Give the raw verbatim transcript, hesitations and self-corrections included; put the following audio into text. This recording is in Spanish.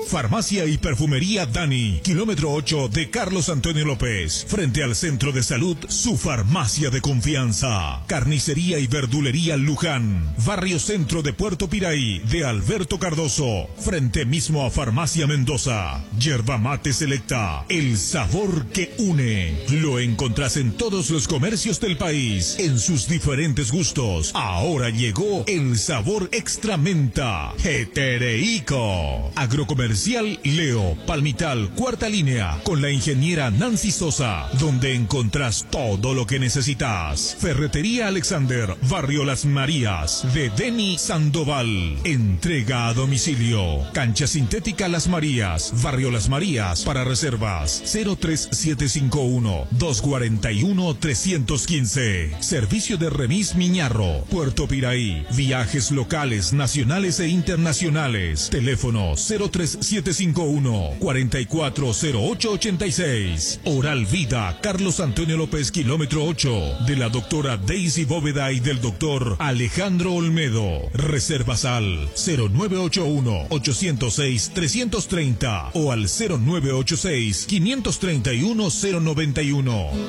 Farmacia y Perfumería Dani, kilómetro ocho de Carlos Antonio López, frente al Centro de Salud, su farmacia de confianza. Carnicería y Verdulería Luján, barrio centro de Puerto Piraí, de Alberto Cardoso, frente mismo a Farmacia Mendoza. Yerba Mate Selecta, el sabor que une. Lo encontrás en todos los comercios del país, en sus diferentes gustos. Ahora llegó el sabor extra menta. Hetereico. Agrocomercial Leo, Palmital, cuarta línea, con la ingeniera Nancy Sosa, donde encontrás todo lo que necesitas. Ferretería Alexander, barrio Las Marías, de Denny Sandoval. Entrega a domicilio. Cancha sintética Las Marías, barrio Las Marías, para reservas cero tres siete cinco uno, dos cuatro uno, tres uno cinco. Servicio de remis Miñarro, Puerto Piraí. Viajes locales, nacionales e internacionales. Teléfono cero tres siete cinco uno, cuatro cuatro cero ocho ocho seis. Oral Vida, Carlos Antonio López, kilómetro ocho, de la doctora Daisy Bóveda y del doctor Alejandro Olmedo. Reservas al cero nueve ocho uno, ocho cero seis, tres tres cero o al cero nueve ocho seis, cinco tres uno, cero nueve uno.